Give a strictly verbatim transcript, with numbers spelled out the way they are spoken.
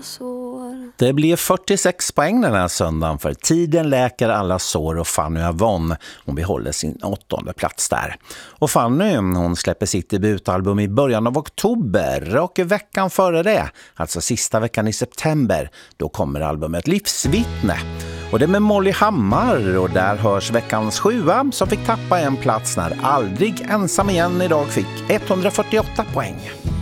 sår. Det blir fyrtiosex poäng den här söndagen för Tiden läker alla sår och Fanny Avon. Hon behåller sin åttonde plats där. Och Fanny, hon släpper sitt debutalbum i början av oktober och veckan före det, alltså sista veckan i september, då kommer albumet Livsvittne. Och det är med Molly Hammar och där hörs veckans sjua som fick tappa en plats när Aldrig ensam igen idag fick etthundrafyrtioåtta poäng.